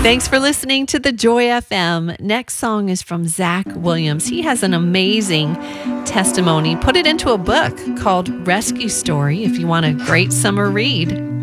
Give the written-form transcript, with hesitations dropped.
Thanks for listening to the Joy FM. Next song is from Zach Williams. He has an amazing testimony. Put it into a book called Rescue Story if you want a great summer read.